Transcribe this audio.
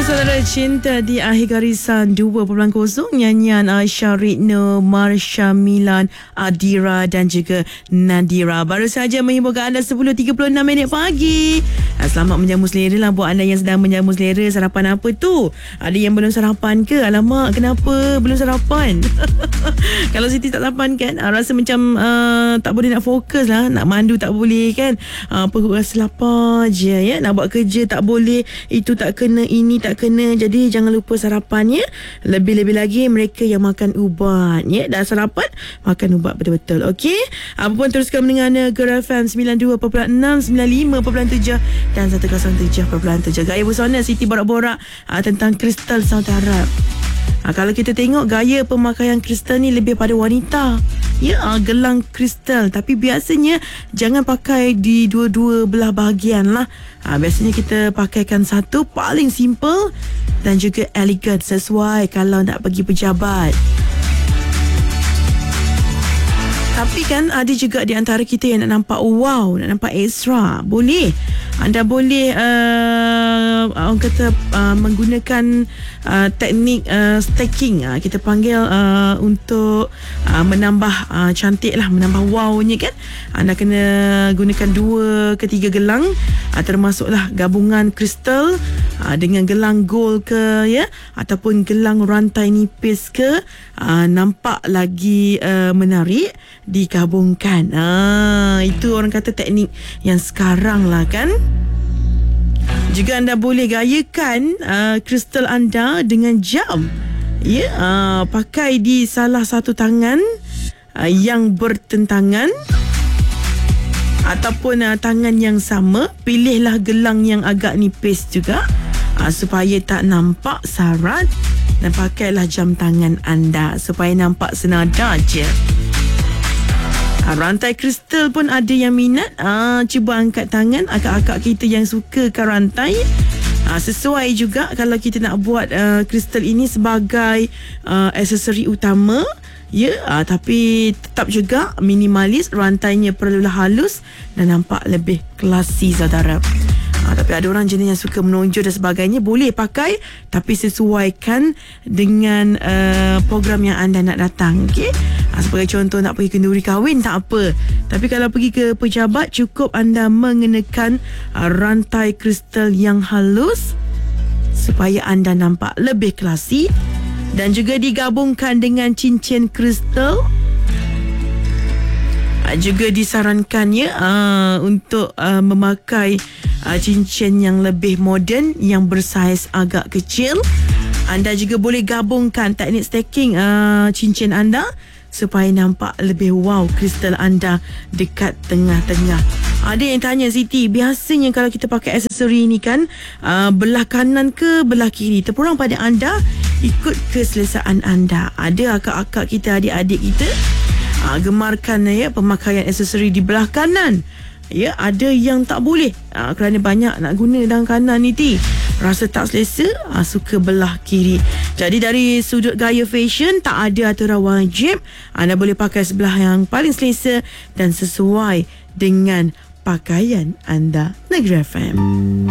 Saudara cinta di akhir garisan 2.0 nyanyian Syarik Nur, Marsha Milan, Adira dan juga Nadira. Baru saja menghiburkan anda 10.36 minit pagi. Selamat menjamu selera lah buat anda yang sedang menjamu selera. Sarapan apa tu? Ada yang belum sarapan ke? Alamak, kenapa belum sarapan? Kalau Siti tak sarapan kan, rasa macam tak boleh nak fokus lah. Nak mandu tak boleh kan. Perut rasa lapar je ya. Nak buat kerja tak boleh. Itu tak kena, ini tak kena. Jadi jangan lupa sarapannya. Lebih-lebih lagi mereka yang makan ubat ya. Dah sarapan, makan ubat betul-betul. Okey. Apa pun teruskan mendengar Negara FM 92.6, 95.7 dan 107.7. Gaya busana Siti borak-borak tentang kristal Saudi Arab. Kalau kita tengok gaya pemakaian kristal ni lebih pada wanita. Ya, gelang kristal. Tapi biasanya jangan pakai di dua-dua belah bahagian lah. Biasanya kita pakaikan satu, paling simple dan juga elegan, sesuai kalau nak pergi pejabat. Tapi kan ada juga di antara kita yang nak nampak wow, nak nampak extra. Boleh. Anda boleh orang kata menggunakan teknik stacking. Kita panggil untuk menambah cantik lah, menambah wownya kan. Anda kena gunakan 2 ke 3 gelang, termasuklah gabungan kristal dengan gelang gold ke ya, ataupun gelang rantai nipis ke, nampak lagi menarik digabungkan. Itu orang kata teknik yang sekarang lah kan. Juga anda boleh gayakan kristal anda dengan jam. Ya, pakai di salah satu tangan yang bertentangan ataupun tangan yang sama. Pilihlah gelang yang agak nipis juga supaya tak nampak sarat, dan pakailah jam tangan anda supaya nampak senada je. Rantai kristal pun ada yang minat. Cuba angkat tangan akak-akak kita yang sukakan rantai. Sesuai juga kalau kita nak buat kristal ini sebagai aksesori utama. Ya, tapi tetap juga minimalis. Rantainya perlulah halus dan nampak lebih klasi, saudara. Tapi ada orang jenis yang suka menonjol dan sebagainya. Boleh pakai, tapi sesuaikan dengan program yang anda nak datang. Okay? Sebagai contoh, nak pergi kenduri kahwin tak apa, tapi kalau pergi ke pejabat, cukup anda mengenakan rantai kristal yang halus supaya anda nampak lebih klasi, dan juga digabungkan dengan cincin kristal. Juga disarankan ya untuk memakai cincin yang lebih moden, yang bersaiz agak kecil. Anda juga boleh gabungkan teknik stacking cincin anda supaya nampak lebih wow kristal anda dekat tengah-tengah. Ada yang tanya, Siti, biasanya kalau kita pakai aksesori ni kan, belah kanan ke belah kiri? Terpulang pada anda, ikut keselesaan anda. Ada akak-akak kita, adik-adik kita gemarkan ya pemakaian aksesori di belah kanan. Ya, ada yang tak boleh kerana banyak nak guna dalam kanan ni, rasa tak selesa, suka belah kiri. Jadi dari sudut gaya fashion, tak ada aturan wajib. Anda boleh pakai sebelah yang paling selesa dan sesuai dengan pakaian anda. Negara FM.